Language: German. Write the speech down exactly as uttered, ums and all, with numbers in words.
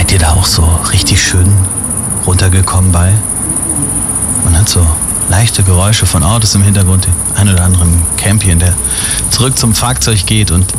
Seid ihr da auch so richtig schön runtergekommen bei? Man hat so leichte Geräusche von Autos im Hintergrund, den ein oder anderen Campion, der zurück zum Fahrzeug geht und